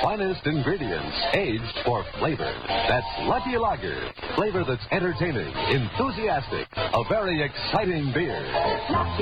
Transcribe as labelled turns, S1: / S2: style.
S1: finest ingredients aged for flavor. That's Lucky Lager. Flavor that's entertaining, enthusiastic, a very exciting beer.
S2: Lucky